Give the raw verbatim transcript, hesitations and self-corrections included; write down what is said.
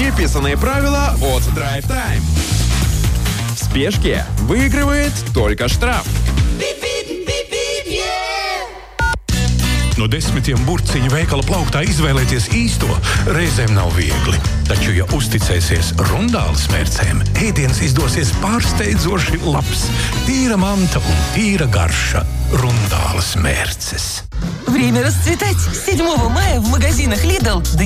Неписанные правила от Drive Time. В спешке выигрывает только штраф. No desmitiem burciņu veikala plauktā izvēlēties īsto reizēm nav viegli. Taču, ja uzticēsies Rundāles mērcēm, ēdiens izdosies pārsteidzoši labs. Tīra manta un tīra garša. Rundāles mērces. Время расцветать. седьмого мая в магазинах Lidl